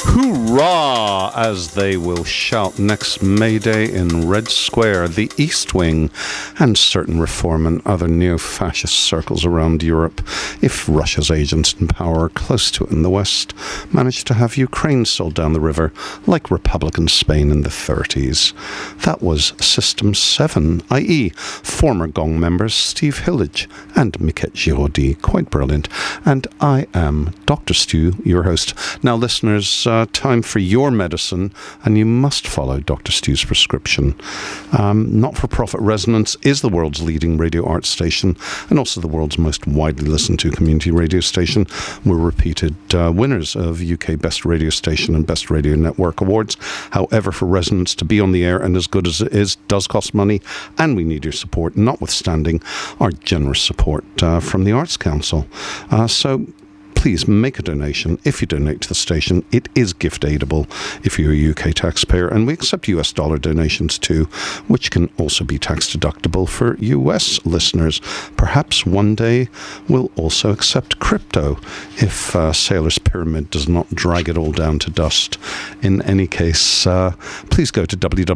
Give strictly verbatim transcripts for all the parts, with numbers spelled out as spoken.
Hoorah! As they will shout next May Day in Red Square, the East Wing, and certain reform and other neo-fascist circles around Europe, if Russia's agents in power close to it in the West managed to have Ukraine sold down the river like Republican Spain in the thirties. That was System seven, that is former Gong members Steve Hillage and Miquette Giraudy. Quite brilliant. And I am Doctor Stu, your host. Now, listeners, uh, time for your medicine, and you must follow Doctor Stu's prescription. Um, Not-for-Profit Resonance is the world's leading radio arts station and also the world's most widely listened to community radio station. We're repeated uh, winners of U K Best Radio Station and Best Radio Network awards. However, for Resonance to be on the air and as good as it is does cost money, and we need your support, notwithstanding our generous support uh, from the Arts Council. Uh, so please make a donation. If you donate to the station, it is gift aidable if you're a U K taxpayer, and we accept U S dollar donations too, which can also be tax deductible for U S listeners. Perhaps one day we'll also accept crypto if uh, Sailor's Pyramid does not drag it all down to dust. In any case, uh, please go to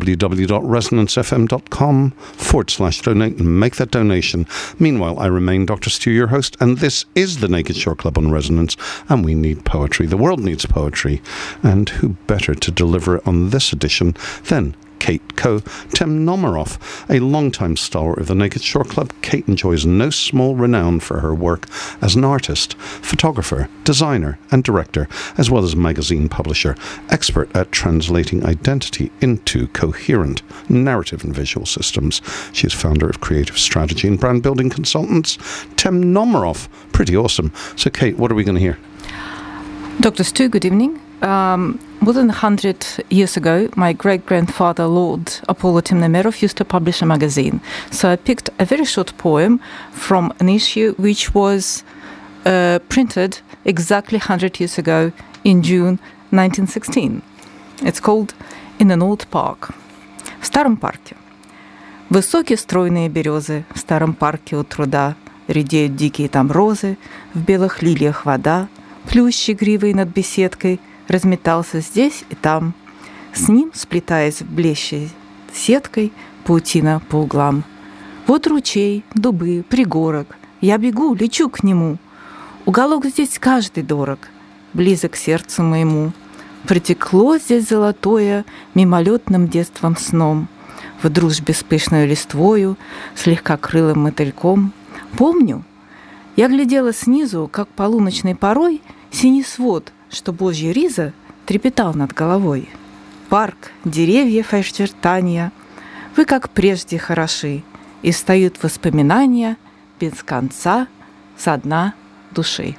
www.resonancefm.com forward slash donate and make that donation. Meanwhile, I remain Doctor Stu, your host, and this is the Naked Shore Club on Resonance. And we need poetry. The world needs poetry. And who better to deliver it on this edition than Kate Coe Temnomaroff, a longtime stalwart of the Naked Shore Club. Kate enjoys no small renown for her work as an artist, photographer, designer, and director, as well as magazine publisher, expert at translating identity into coherent narrative and visual systems. She is founder of Creative Strategy and Brand Building Consultants. Temnomaroff, pretty awesome. So, Kate, what are we going to hear? Doctor Stu, good evening. Um, more than a hundred years ago, my great-grandfather, Lord Apollo Temnomaroff, used to publish a magazine. So I picked a very short poem from an issue which was uh, printed exactly one hundred years ago in June nineteen sixteen. It's called «In an Old Park». В старом парке. Высокие стройные березы, в старом парке у труда, редеют дикие там розы, в белых лилиях вода, плющ игривый над беседкой разметался здесь и там, с ним, сплетаясь в блеще сеткой, паутина по углам. Вот ручей, дубы, пригорок, я бегу, лечу к нему. Уголок здесь каждый дорог, близок к сердцу моему. Протекло здесь золотое мимолетным детством сном, в дружбе с пышной листвою, слегка крылым мотыльком. Помню, я глядела снизу, как полуночной порой синий свод, что божья риза, трепетал над головой. Парк, деревьев и очертания, вы, как прежде, хороши, и встают воспоминания без конца со дна души.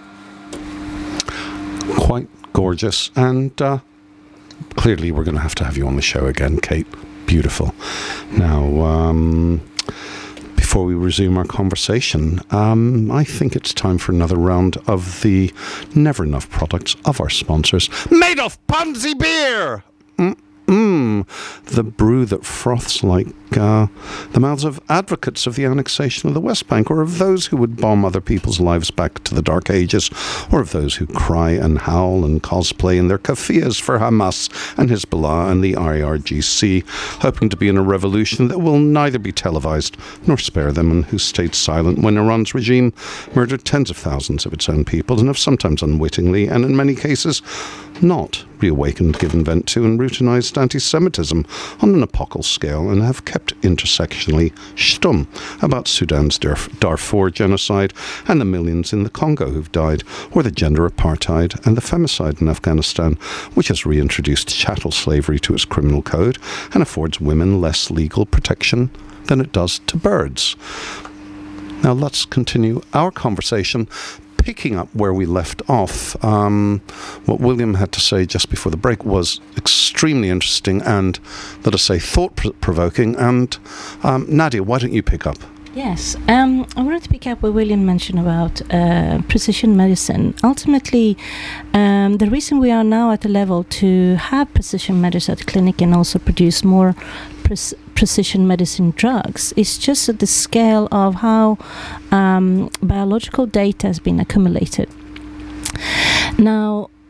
Quite gorgeous, and uh, clearly we're going to have to have you on the show again, Kate. Beautiful. Now, um... before we resume our conversation, um, I think it's time for another round of the never enough products of our sponsors. Madoff Ponzi Beer! Mm-mm. The brew that froths like uh, the mouths of advocates of the annexation of the West Bank, or of those who would bomb other people's lives back to the Dark Ages, or of those who cry and howl and cosplay in their kafiyas for Hamas and Hezbollah and the I R G C, hoping to be in a revolution that will neither be televised nor spare them, and who stayed silent when Iran's regime murdered tens of thousands of its own people, and have sometimes unwittingly, and in many cases not, reawakened, given vent to, and routinized anti-Semitism on an apocal scale, and have kept intersectionally stum about Sudan's Darfur genocide and the millions in the Congo who've died, or the gender apartheid and the femicide in Afghanistan, which has reintroduced chattel slavery to its criminal code and affords women less legal protection than it does to birds. Now let's continue our conversation, picking up where we left off. Um, what William had to say just before the break was extremely interesting and, let us say, thought-provoking. And um, Nadia, why don't you pick up? Yes, um, I wanted to pick up what William mentioned about uh, precision medicine. Ultimately, um, the reason we are now at the level to have precision medicine at the clinic and also produce more pre- precision medicine drugs is just at the scale of how um, biological data has been accumulated. Now,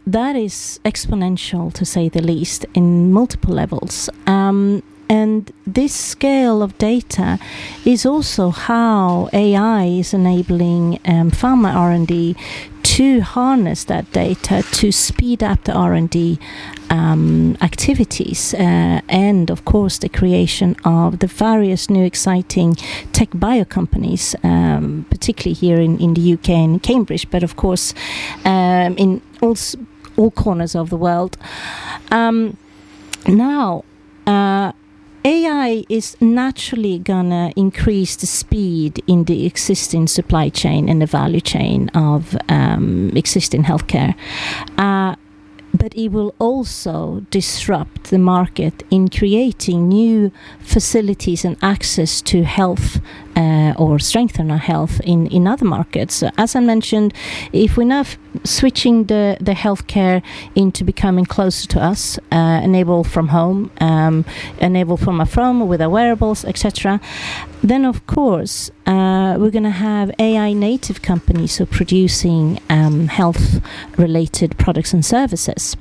that is exponential, to say the least, in multiple levels. Um, and this scale of data is also how A I is enabling um, pharma R and D to harness that data to speed up the R and D um, activities uh, and, of course, the creation of the various new exciting tech bio companies, um, particularly here in, in the U K and in Cambridge, but, of course, um, in all, all corners of the world. Um, now, uh, A I is naturally gonna increase the speed in the existing supply chain and the value chain of um, existing healthcare. Uh, but it will also disrupt the market in creating new facilities and access to health uh, or strengthen our health in, in other markets. So as I mentioned, if we're now f- switching the, the healthcare into becoming closer to us, uh, enable from home, um, enable from our phone with our wearables, et cetera, then of course uh, we're going to have A I native companies who are producing um, health-related products and services.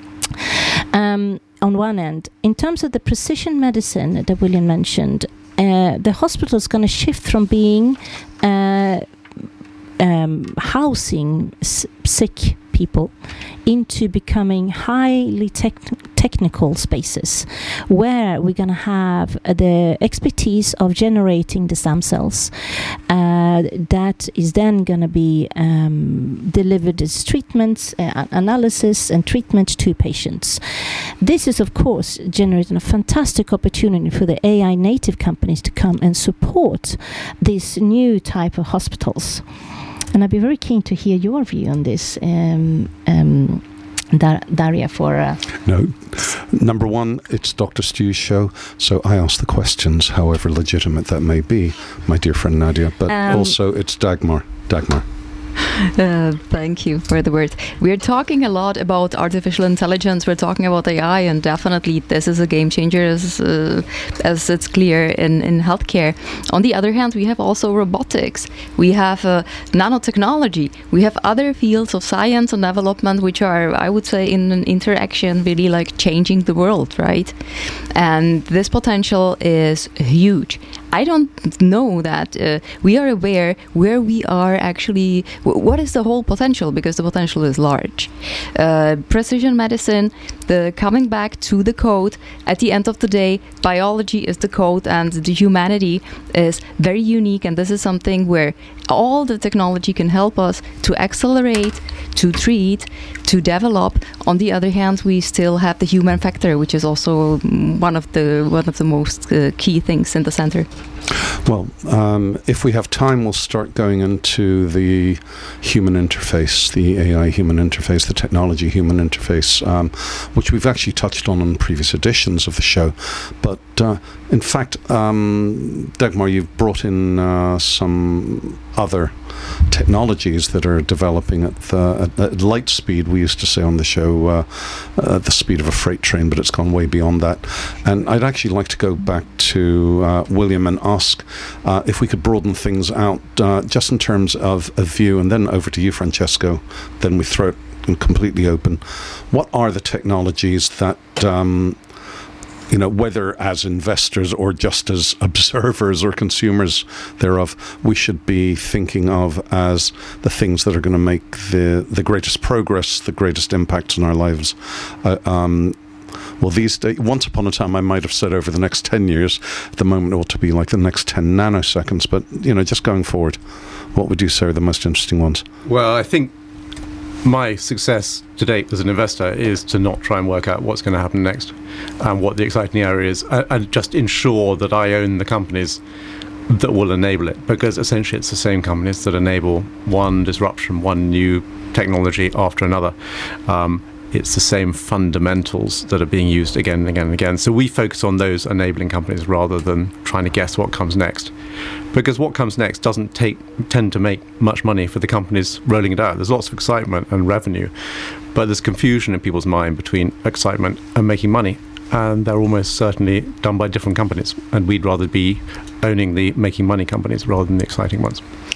Um, on one end, in terms of the precision medicine that William mentioned, uh, the hospital is going to shift from being uh, um, housing s- sick people into becoming highly tech- technical spaces where we're going to have uh, the expertise of generating the stem cells uh, that is then going to be um, delivered as treatments, uh, analysis and treatment to patients. This is, of course, generating a fantastic opportunity for the A I native companies to come and support this new type of hospitals. And I'd be very keen to hear your view on this, um, um, Dar- Daria, for... Uh, no. Number one, it's Doctor Stu's show, so I ask the questions, however legitimate that may be, my dear friend Nadia. But um, also, it's Dagmar. Dagmar. Uh, thank you for the word. We're talking a lot about artificial intelligence. We're talking about A I, and definitely this is a game changer, as uh, as it's clear in, in healthcare. On the other hand, we have also robotics. We have uh, nanotechnology. We have other fields of science and development which are, I would say, in an interaction really like changing the world, right? And this potential is huge. I don't know that uh, we are aware where we are actually, w- what is the whole potential, because the potential is large. Uh, precision medicine, the coming back to the code, at the end of the day, biology is the code and the humanity is very unique, and this is something where all the technology can help us to accelerate, to treat, to develop. On the other hand, we still have the human factor, which is also one of the one of the most uh, key things in the center. Well, um, if we have time, we'll start going into the human interface, the A I human interface, the technology human interface, um, which we've actually touched on in previous editions of the show. But uh, in fact, um, Dagmar, you've brought in uh, some other technologies that are developing at, the, at, at light speed. We used to say on the show uh, uh, the speed of a freight train, but it's gone way beyond that. And I'd actually like to go back to uh, William and ask uh, if we could broaden things out uh, just in terms of a view, and then over to you, Francesco. Then we throw it completely open. What are the technologies that um, you know, whether as investors or just as observers or consumers thereof, we should be thinking of as the things that are going to make the, the greatest progress, the greatest impact in our lives? Uh, um, well, these days, once upon a time, I might have said over the next ten years. At the moment, it ought to be like the next ten nanoseconds. But, you know, just going forward, what would you say are the most interesting ones? Well, I think my success to date as an investor is to not try and work out what's going to happen next and what the exciting area is, and just ensure that I own the companies that will enable it, because essentially it's the same companies that enable one disruption, one new technology after another. Um, it's the same fundamentals that are being used again and again and again. So we focus on those enabling companies rather than trying to guess what comes next. Because what comes next doesn't take tend to make much money for the companies rolling it out. There's lots of excitement and revenue, but there's confusion in people's mind between excitement and making money. And they're almost certainly done by different companies. And we'd rather be owning the making money companies rather than the exciting ones.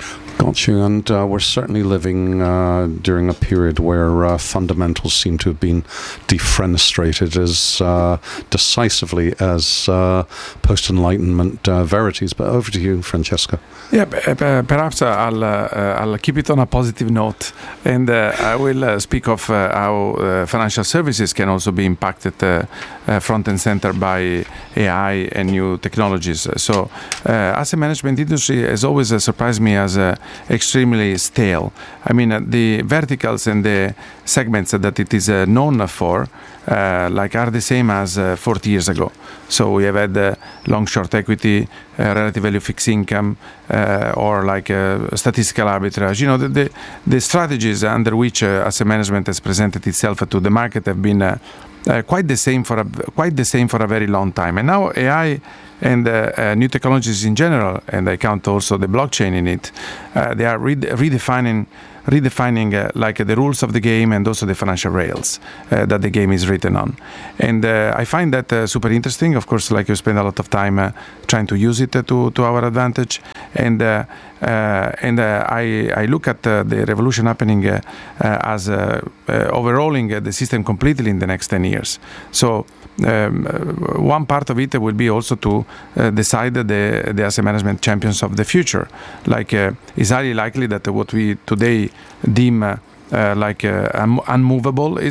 Got you. And uh, we're certainly living uh, during a period where uh, fundamentals seem to have been defenestrated as uh, decisively as uh, post-Enlightenment uh, verities. But over to you, Francesco. Yeah, perhaps I'll, uh, I'll keep it on a positive note, and uh, I will uh, speak of uh, how uh, financial services can also be impacted uh, uh, front and center by A I and new technologies. So, uh, asset management industry has always uh, surprised me as uh, extremely stale. I mean, uh, the verticals and the segments that it is uh, known for, uh, like, are the same as uh, forty years ago. So we have had uh, long-short equity, uh, relative value fixed income, uh, or like uh, statistical arbitrage. You know, the, the, the strategies under which uh, asset management has presented itself to the market have been uh, uh, quite the same for a, quite the same for a very long time. And now A I and uh, uh, new technologies in general, and I count also the blockchain in it, uh, they are re- redefining redefining uh, like uh, the rules of the game and also the financial rails uh, that the game is written on. And uh, I find that uh, super interesting. Of course, like you spend a lot of time uh, trying to use it uh, to, to our advantage. And uh, uh, and uh, I, I look at uh, the revolution happening uh, uh, as uh, uh, overhauling uh, the system completely in the next ten years. So Um, one part of it will be also to uh, decide the, the asset management champions of the future. Like, uh, it's highly likely that what we today deem uh, uh, like uh, un- unmovable is